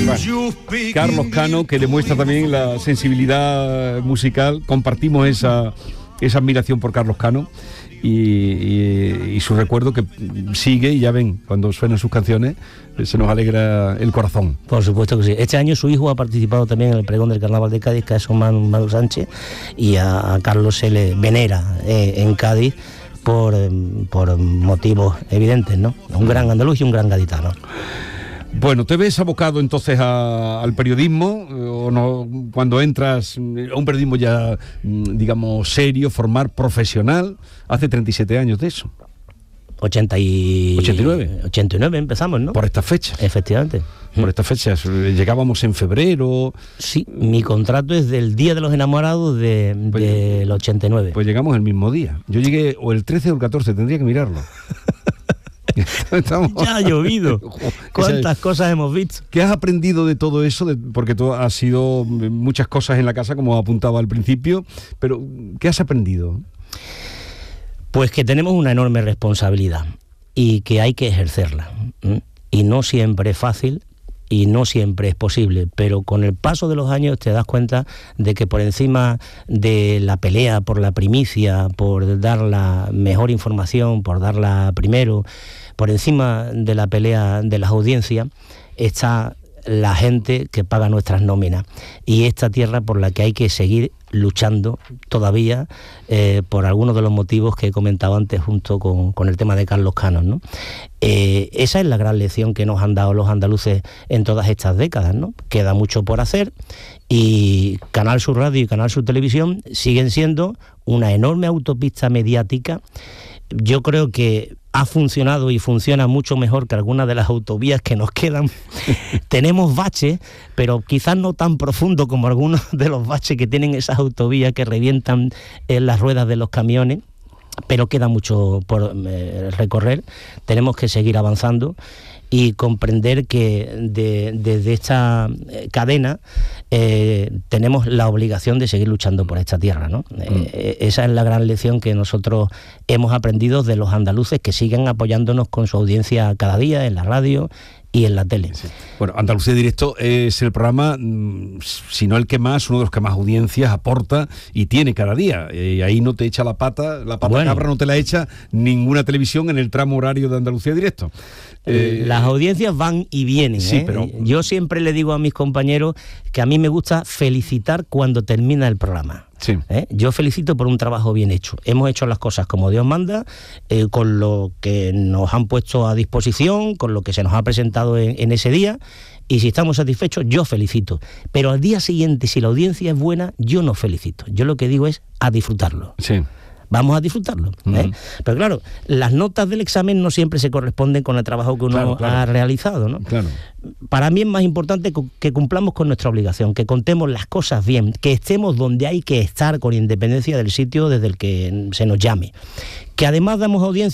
Bueno, Carlos Cano, que demuestra también la sensibilidad musical. Compartimos esa admiración por Carlos Cano y su recuerdo que sigue, y ya ven, cuando suenan sus canciones se nos alegra el corazón. Por supuesto que sí. Este año su hijo ha participado también en el pregón del Carnaval de Cádiz, que es Manu Sánchez, y a Carlos se le venera en Cádiz por motivos evidentes, ¿no? Un gran andaluz y un gran gaditano. Bueno, ¿te ves abocado entonces al periodismo o no, cuando entras a un periodismo ya, digamos, serio, formar profesional? Hace 37 años de eso. 89 empezamos, ¿no? Por estas fechas. Efectivamente. Por estas fechas. Llegábamos en febrero. Sí, mi contrato es del Día de los Enamorados del 89. Pues llegamos el mismo día. Yo llegué o el 13 o el 14, tendría que mirarlo. Ya ha llovido. ¿Cuántas cosas hemos visto? ¿Qué has aprendido de todo eso? Porque tú has sido muchas cosas en la casa, como apuntaba al principio, pero ¿qué has aprendido? Pues que tenemos una enorme responsabilidad y que hay que ejercerla. Y no siempre es fácil y no siempre es posible, pero con el paso de los años te das cuenta de que por encima de la pelea por la primicia, por dar la mejor información, por darla primero, por encima de la pelea de las audiencias, está la gente que paga nuestras nóminas y esta tierra por la que hay que seguir luchando todavía por algunos de los motivos que he comentado antes junto con el tema de Carlos Cano, ¿no? Esa es la gran lección que nos han dado los andaluces en todas estas décadas, ¿no? Queda mucho por hacer y Canal Sur Radio y Canal Sur Televisión siguen siendo una enorme autopista mediática. Yo creo que ha funcionado y funciona mucho mejor que algunas de las autovías que nos quedan. Tenemos baches, pero quizás no tan profundo como algunos de los baches que tienen esas autovías que revientan en las ruedas de los camiones, pero queda mucho por recorrer. Tenemos que seguir avanzando y comprender que desde esta cadena tenemos la obligación de seguir luchando por esta tierra, ¿no? Esa es la gran lección que nosotros hemos aprendido de los andaluces que siguen apoyándonos con su audiencia cada día en la radio y en la tele. Sí. Bueno, Andalucía Directo es el programa, si no el que más, uno de los que más audiencias aporta y tiene cada día. Y ahí no te echa la pata bueno, cabra no te la echa ninguna televisión en el tramo horario de Andalucía Directo. Las audiencias van y vienen, sí, pero yo siempre le digo a mis compañeros que a mí me gusta felicitar cuando termina el programa. Sí. Yo felicito por un trabajo bien hecho. Hemos hecho las cosas como Dios manda, con lo que nos han puesto a disposición, con lo que se nos ha presentado en ese día, y si estamos satisfechos, yo felicito. Pero al día siguiente, si la audiencia es buena, yo no felicito. Yo lo que digo es a disfrutarlo. Sí. Vamos a disfrutarlo. Pero claro, las notas del examen no siempre se corresponden con el trabajo que uno ha realizado, ¿no? Claro. Para mí es más importante que cumplamos con nuestra obligación, que contemos las cosas bien, que estemos donde hay que estar con independencia del sitio desde el que se nos llame. Que además damos audiencia